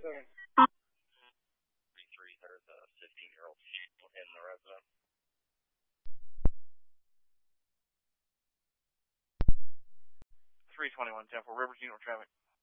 There's a 15-year-old in the residence. 321 Temple Rivers, unit traffic.